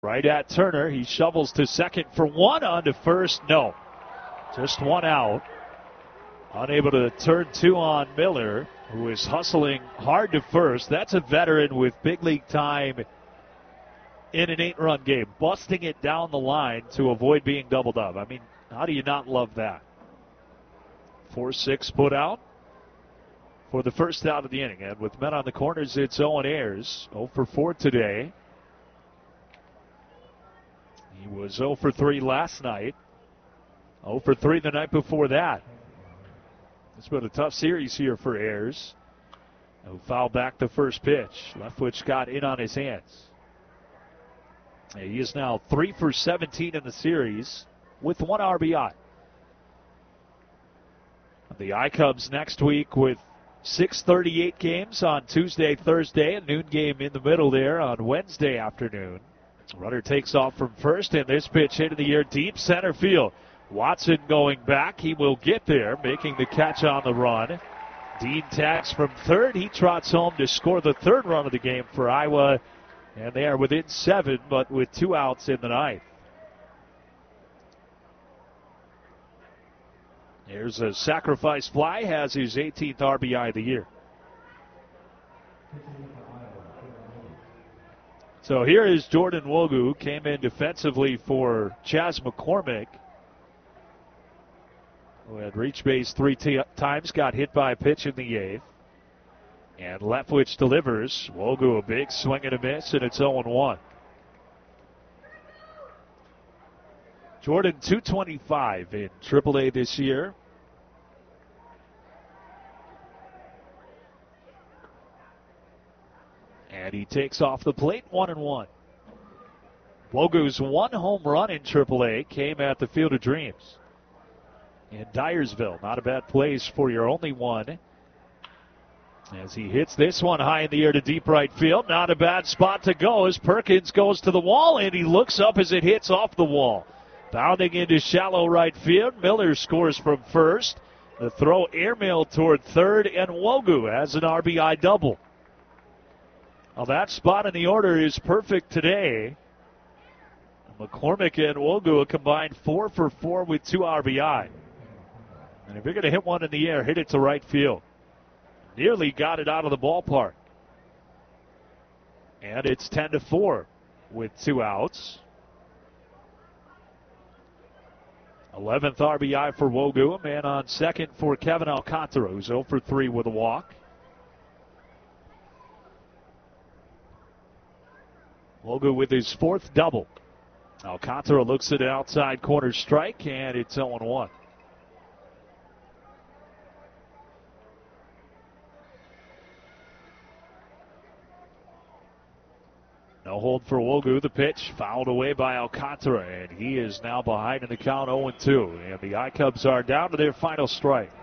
Right at Turner. He shovels to second for one, on to first. No. Just one out. Unable to turn two on Miller, who is hustling hard to first. That's a veteran with big league time in an 8-run game, busting it down the line to avoid being doubled up. I mean, how do you not love that? 4-6 put out for the first out of the inning. And with men on the corners, it's Owen Ayers, 0 for 4 today. He was 0 for 3 last night, 0 for 3 the night before that. It's been a tough series here for Ayers, who fouled back the first pitch. Leftwich got in on his hands. He is now 3 for 17 in the series with 1 RBI. The iCubs next week with 6:38 games on Tuesday, Thursday, a noon game in the middle there on Wednesday afternoon. Runner takes off from first, and this pitch hit in the air deep center field. Watson going back. He will get there, making the catch on the run. Dean tags from third. He trots home to score the third run of the game for Iowa, and they are within 7, but with 2 outs in the ninth. Here's a sacrifice fly, has his 18th RBI of the year. So here is Jordan Wogu, came in defensively for Chas McCormick, who had reached base 3 times, got hit by a pitch in the 8th. And Leftwich delivers. Wogu a big swing and a miss, and it's 0-1. Jordan 225 in AAA this year. And he takes off the plate, 1-1. Wogu's 1 home run in AAA came at the Field of Dreams in Dyersville. Not a bad place for your only one. As he hits this one high in the air to deep right field. Not a bad spot to go as Perkins goes to the wall, and he looks up as it hits off the wall. Bounding into shallow right field. Miller scores from first. The throw airmail toward third, and Wogu has an RBI double. Well, that spot in the order is perfect today. McCormick and Wogu a combined 4 for 4 with 2 RBI. And if you're going to hit one in the air, hit it to right field. Nearly got it out of the ballpark. And it's 10-4 with 2 outs. 11th RBI for Wogu, a man on second for Kevin Alcantara, who's 0 for 3 with a walk. Wogu with his 4th double. Alcantara looks at an outside corner strike, and it's 0-1. No hold for Wogu. The pitch fouled away by Alcantara, and he is now behind in the count 0-2. And the iCubs are down to their final strike.